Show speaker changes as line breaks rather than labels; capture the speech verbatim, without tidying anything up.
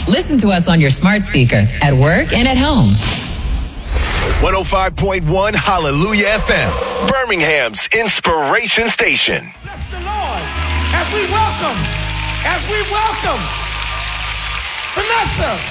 Listen to us on your smart speaker, at work and at home.
one oh five point one Hallelujah F M, Birmingham's inspiration station.
Bless the Lord as we welcome, as we welcome Vanessa.